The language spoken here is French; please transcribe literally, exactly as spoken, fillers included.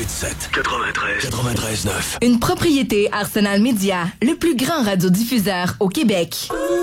huit sept, quatre-vingt-treize, quatre-vingt-treize neuf. Une propriété Arsenal Média, le plus grand radiodiffuseur au Québec.